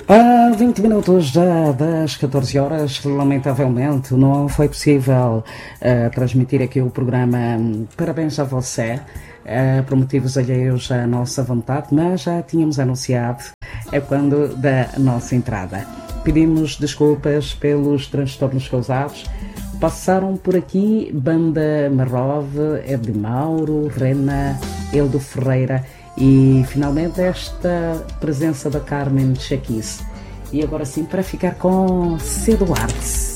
Há 20 minutos já das 14 horas, lamentavelmente não foi possível transmitir aqui o programa Parabéns a Você, por motivos alheios à nossa vontade, mas já tínhamos anunciado quando da nossa entrada. Pedimos desculpas pelos transtornos causados. Passaram por aqui Banda Marrov, Ed Mauro, Rena, Eldo Ferreira e finalmente esta presença da Carmen Chaquice. E agora sim, para ficar com C. Duarte.